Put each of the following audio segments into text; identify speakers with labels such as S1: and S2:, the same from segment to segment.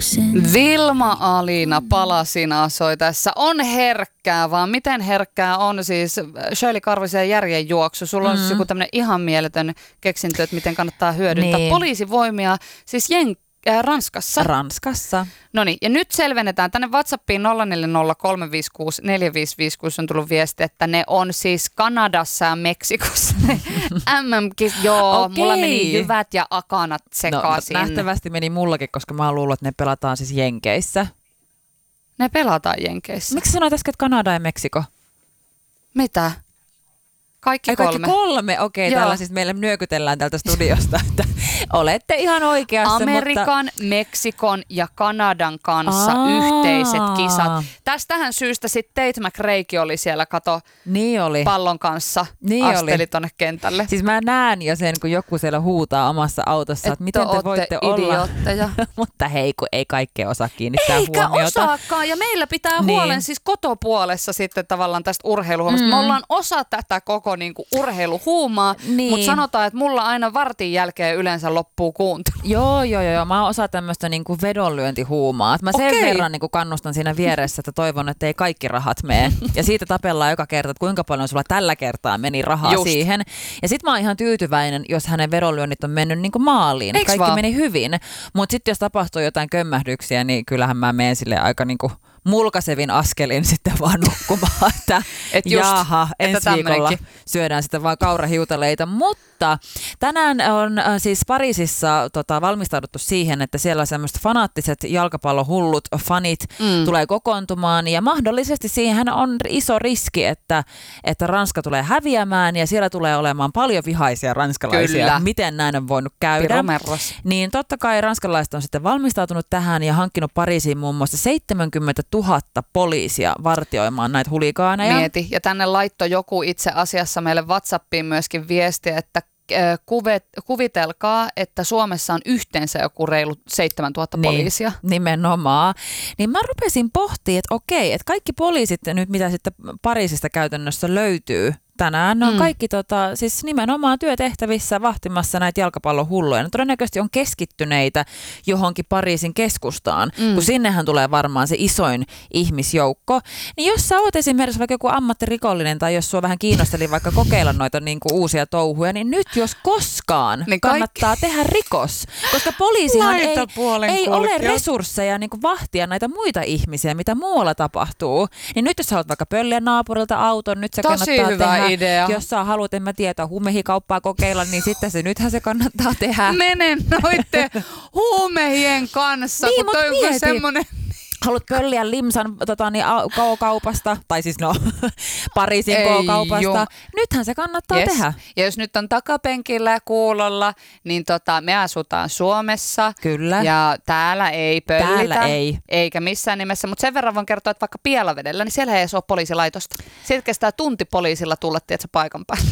S1: Vilma-Aliina Palasina soi tässä. On herkkää, vaan miten herkkää on siis Shirley Karvisen järjenjuoksu. Sulla on siis joku tämmöinen ihan mieletön keksintö, että miten kannattaa hyödyntää poliisivoimia, siis Ranskassa. Noniin, ja nyt selvennetään. Tänne WhatsAppiin 0403564556 on tullut viesti, että ne on siis Kanadassa ja Meksikossa. Joo, okay. Mulla meni jyvät ja akanat sekaisin.
S2: No, nähtävästi meni mullakin, koska mä luulen, että ne pelataan siis Jenkeissä.
S1: Ne pelataan Jenkeissä.
S2: Miksi sanoit äsken, että Kanada ja Meksiko?
S1: Mitä? Kaikki
S2: kolme. Okei, täällä siis meillä nyökytellään tältä studiosta, että olette ihan oikeassa.
S1: Amerikan, Meksikon ja Kanadan kanssa yhteiset kisat. Tästähän syystä sitten Tate McRaekin oli siellä, pallon kanssa asteli tonne kentälle.
S2: Siis mä näen jo sen, kun joku siellä huutaa omassa autossa, että miten te voitte olla. Mutta hei, kun ei kaikkea osaa kiinnittää huomiota.
S1: Eikä osaakaan, ja meillä pitää huolen siis kotopuolessa sitten tavallaan tästä urheiluhuomasta. Me ollaan osa tätä koko niinku urheiluhuumaa, mutta sanotaan, että mulla aina vartin jälkeen yleensä loppuu kuuntelu.
S2: Joo. Mä oon osa tämmöistä niinku vedonlyöntihuumaa. Mä sen verran niinku kannustan siinä vieressä, että toivon, että ei kaikki rahat mene. Ja siitä tapellaan joka kerta, että kuinka paljon sulla tällä kertaa meni rahaa siihen. Ja sit mä oon ihan tyytyväinen, jos hänen vedonlyönnit on mennyt niinku maaliin. Eiks kaikki meni hyvin. Mutta sitten jos tapahtuu jotain kömmähdyksiä, niin kyllähän mä menen sille aika niinku mulkaisevin askelin sitten vaan nukkumaan, että jaha, ensi viikolla syödään sitten vaan kaurahiutaleita. Mutta tänään on siis Pariisissa valmistauduttu siihen, että siellä semmoiset fanaattiset jalkapallohullut fanit tulee kokoontumaan ja mahdollisesti siihen on iso riski, että Ranska tulee häviämään ja siellä tulee olemaan paljon vihaisia ranskalaisia. Kyllä. Miten näin on voinut käydä? Niin totta kai ranskalaiset on sitten valmistautunut tähän ja hankkinut Pariisiin muun muassa 70 000 poliisia vartioimaan näitä huligaaneja.
S1: Mieti. Ja tänne laittoi joku itse asiassa meille WhatsAppiin myöskin viestiä, että kuvitelkaa, että Suomessa on yhteensä joku reilu 7000 poliisia.
S2: Nimenomaan. Niin mä rupesin pohtimaan, että okei, että kaikki poliisit nyt, mitä sitten Pariisista käytännössä löytyy tänään, ne on kaikki siis nimenomaan työtehtävissä vahtimassa näitä jalkapallohulluja. Ne todennäköisesti on keskittyneitä johonkin Pariisin keskustaan, kun sinnehän tulee varmaan se isoin ihmisjoukko. Niin jos sä oot esimerkiksi vaikka joku ammattirikollinen tai jos sua vähän kiinnosteli vaikka kokeilla noita niinku uusia touhuja, niin nyt jos koskaan niin kannattaa tehdä rikos, koska poliisihan ei ole resursseja niinku vahtia näitä muita ihmisiä, mitä muualla tapahtuu. Niin nyt jos sä haluat vaikka pölliä naapurilta auton, nyt se kannattaa tehdä. Idea. Jos sä haluat, en mä tiedä, huumehikauppaa kokeilla, niin sitten nythän se kannattaa tehdä.
S1: Mene noitte huumehien kanssa, niin, kun toi on semmoinen.
S2: Haluat pölliä Limsan K-kaupasta, tai siis Pariisin K-kaupasta. Nythän se kannattaa tehdä.
S1: Ja jos nyt on takapenkillä ja kuulolla, niin me asutaan Suomessa.
S2: Kyllä.
S1: Ja täällä ei pöllitä.
S2: Täällä ei.
S1: Eikä missään nimessä. Mutta sen verran voin kertoa, että vaikka Pielavedellä, niin siellä ei edes ole poliisilaitosta. Siitä kestää tunti poliisilla tulla, tiedätkö, paikan päälle.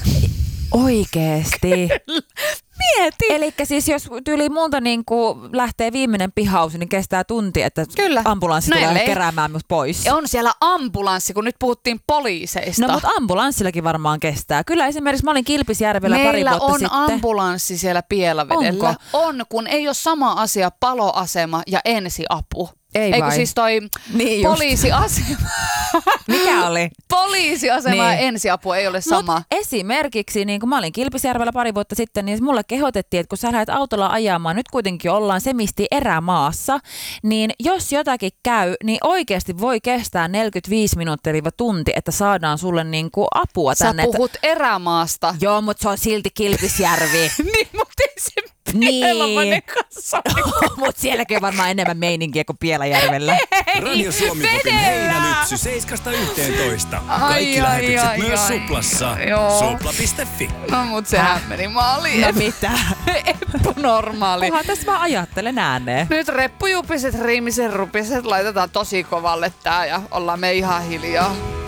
S2: Oikeesti.
S1: Mieti.
S2: Elikkä siis jos tyyli multa niin lähtee viimeinen pihaus, niin kestää tunti, että ambulanssi tulee keräämään mut pois.
S1: On siellä ambulanssi, kun nyt puhuttiin poliiseista.
S2: No mutta ambulanssillakin varmaan kestää. Kyllä esimerkiksi mä olin Kilpisjärvellä pari vuotta sitten.
S1: Meillä on ambulanssi siellä Pielavedellä.
S2: Onko?
S1: On, kun ei ole sama asia paloasema ja ensiapu.
S2: Eikö
S1: siis toi poliisiasema.
S2: Mikä oli?
S1: Poliisiasema ja ensiapu ei ole sama.
S2: Mut esimerkiksi, niin kun mä olin Kilpisjärvellä pari vuotta sitten, niin mulle kehotettiin, että kun sä lähdet autolla ajamaan, nyt kuitenkin ollaan semisti erämaassa, niin jos jotakin käy, niin oikeasti voi kestää 45 minuuttia-tunti, että saadaan sulle niin kuin apua tänne.
S1: Sä puhut erämaasta.
S2: Joo, mutta se on silti Kilpisjärvi.
S1: Niin, mutta ei se Pielainen kanssa.
S2: Mutta sielläkin on varmaan enemmän meininkiä kuin Pielajärvellä.
S3: Radio Suomi-popin heinälypsy 7–11. Kaikki lähetykset myös Suplassa. Supla.fi.
S1: No mut sehän meni maaliin.
S2: No mitä?
S1: Normaali.
S2: Kunhan tässä vaan ajattelen ääneen.
S1: Nyt reppujupiset, riimisen rupiset laitetaan tosi kovalle tää ja ollaan me ihan hiljaa.